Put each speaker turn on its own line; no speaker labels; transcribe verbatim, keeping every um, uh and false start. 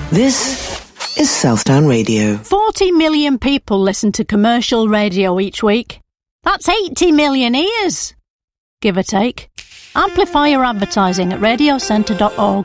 This is Southdown Radio.
forty million people listen to commercial radio each week. That's eighty million ears, give or take. Amplify your advertising at radiocentre dot org.